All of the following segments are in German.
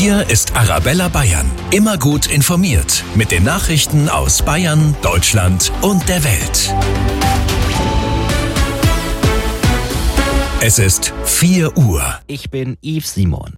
Hier ist Arabella Bayern. Immer gut informiert mit den Nachrichten aus Bayern, Deutschland und der Welt. Es ist 4 Uhr. Ich bin Yves Simon.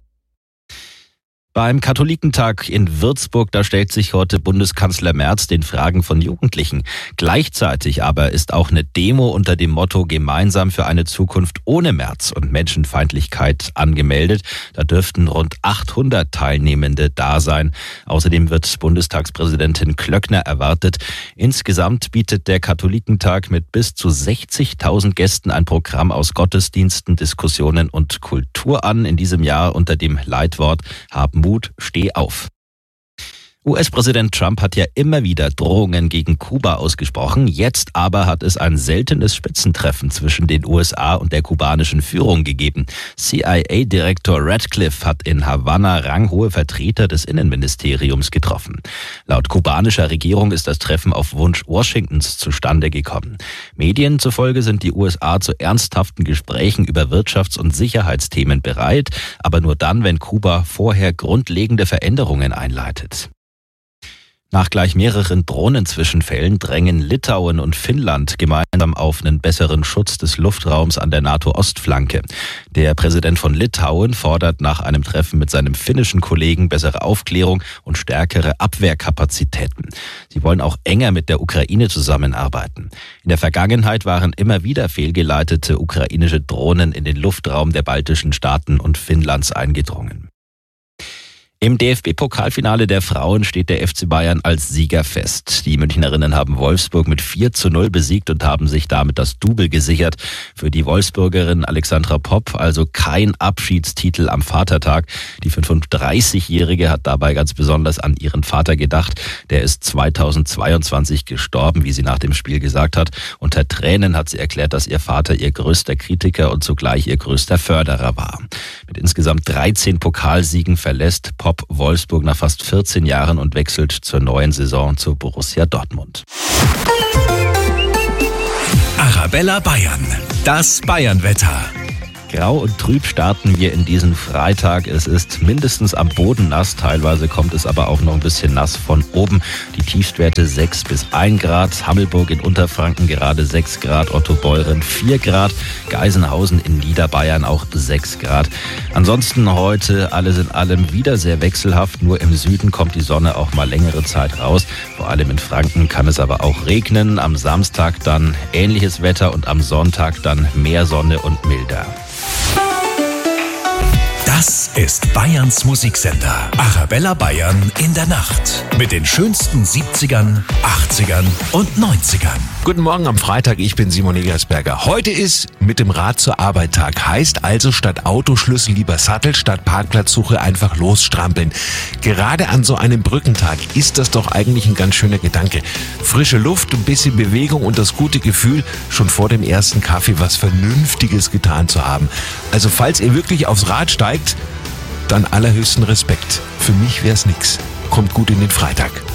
Beim Katholikentag in Würzburg, da stellt sich heute Bundeskanzler Merz den Fragen von Jugendlichen. Gleichzeitig aber ist auch eine Demo unter dem Motto Gemeinsam für eine Zukunft ohne Merz und Menschenfeindlichkeit angemeldet. Da dürften rund 800 Teilnehmende da sein. Außerdem wird Bundestagspräsidentin Klöckner erwartet. Insgesamt bietet der Katholikentag mit bis zu 60.000 Gästen ein Programm aus Gottesdiensten, Diskussionen und Kultur an. In diesem Jahr unter dem Leitwort Hab Mut, steh auf. US-Präsident Trump hat ja immer wieder Drohungen gegen Kuba ausgesprochen. Jetzt aber hat es ein seltenes Spitzentreffen zwischen den USA und der kubanischen Führung gegeben. CIA-Direktor Radcliffe hat in Havanna ranghohe Vertreter des Innenministeriums getroffen. Laut kubanischer Regierung ist das Treffen auf Wunsch Washingtons zustande gekommen. Medien zufolge sind die USA zu ernsthaften Gesprächen über Wirtschafts- und Sicherheitsthemen bereit, aber nur dann, wenn Kuba vorher grundlegende Veränderungen einleitet. Nach gleich mehreren Drohnenzwischenfällen drängen Litauen und Finnland gemeinsam auf einen besseren Schutz des Luftraums an der NATO-Ostflanke. Der Präsident von Litauen fordert nach einem Treffen mit seinem finnischen Kollegen bessere Aufklärung und stärkere Abwehrkapazitäten. Sie wollen auch enger mit der Ukraine zusammenarbeiten. In der Vergangenheit waren immer wieder fehlgeleitete ukrainische Drohnen in den Luftraum der baltischen Staaten und Finnlands eingedrungen. Im DFB-Pokalfinale der Frauen steht der FC Bayern als Sieger fest. Die Münchnerinnen haben Wolfsburg mit 4:0 besiegt und haben sich damit das Double gesichert. Für die Wolfsburgerin Alexandra Popp also kein Abschiedstitel am Vatertag. Die 35-Jährige hat dabei ganz besonders an ihren Vater gedacht. Der ist 2022 gestorben, wie sie nach dem Spiel gesagt hat. Unter Tränen hat sie erklärt, dass ihr Vater ihr größter Kritiker und zugleich ihr größter Förderer war. Mit insgesamt 13 Pokalsiegen verlässt Popp Wolfsburg nach fast 14 Jahren und wechselt zur neuen Saison zu Borussia Dortmund. Arabella Bayern, das Bayernwetter. Grau und trüb starten wir in diesen Freitag. Es ist mindestens am Boden nass, teilweise kommt es aber auch noch ein bisschen nass von oben. Die Tiefstwerte 6 bis 1 Grad, Hammelburg in Unterfranken gerade 6 Grad, Ottobeuren 4 Grad, Geisenhausen in Niederbayern auch 6 Grad. Ansonsten heute alles in allem wieder sehr wechselhaft, nur im Süden kommt die Sonne auch mal längere Zeit raus. Vor allem in Franken kann es aber auch regnen. Am Samstag dann ähnliches Wetter und am Sonntag dann mehr Sonne und milder. Das ist Bayerns Musiksender. Arabella Bayern in der Nacht. Mit den schönsten 70ern, 80ern und 90ern. Guten Morgen am Freitag, ich bin Simon Egersberger. Heute ist mit dem Rad zur Arbeit Tag. Heißt also statt Autoschlüssel lieber Sattel, statt Parkplatzsuche einfach losstrampeln. Gerade an so einem Brückentag ist das doch eigentlich ein ganz schöner Gedanke. Frische Luft, ein bisschen Bewegung und das gute Gefühl, schon vor dem ersten Kaffee was Vernünftiges getan zu haben. Also falls ihr wirklich aufs Rad steigt, dann allerhöchsten Respekt. Für mich wär's nix. Kommt gut in den Freitag.